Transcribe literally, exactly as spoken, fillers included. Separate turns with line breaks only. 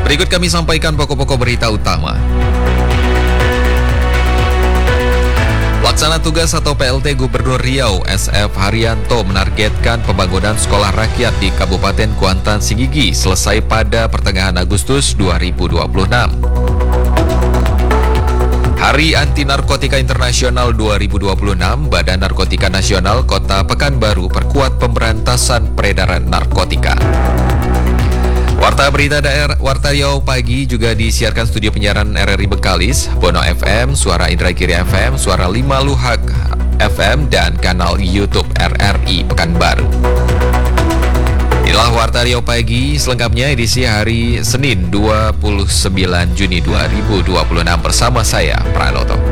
Berikut kami sampaikan pokok-pokok berita utama. Pelaksana tugas atau P L T Gubernur Riau S F Haryanto menargetkan pembangunan sekolah rakyat di Kabupaten Kuantan Singgigi selesai pada pertengahan Agustus dua ribu dua puluh enam. Hari Anti Narkotika Internasional dua ribu dua puluh enam, Badan Narkotika Nasional Kota Pekanbaru perkuat pemberantasan peredaran narkotika. Warta berita daerah Warta Riau pagi juga disiarkan studio penyiaran R R I Bengkalis, Bono F M, Suara Indragiri F M, Suara Lima Luhak F M, dan kanal YouTube R R I Pekanbaru. Inilah Warta Riau pagi, selengkapnya edisi hari Senin dua puluh sembilan Juni dua ribu dua puluh enam bersama saya, Pranoto.